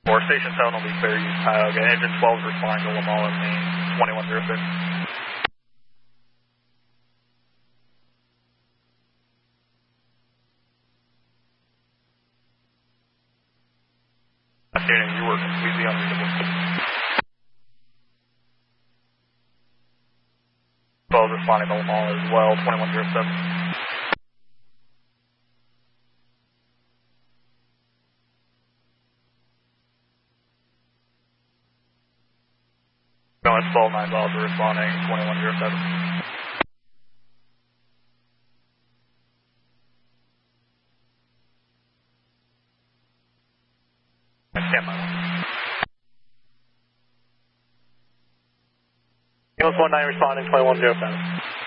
4, Station 7 will be fair use Tioga. Engine 12 is responding to Lamala Main 2106. You were completely unreadable. 12 is responding to Lamala as well, 2107. No, it's 12 9 balls are responding, 2107. Stand by. Ambulance 19 responding, 2107.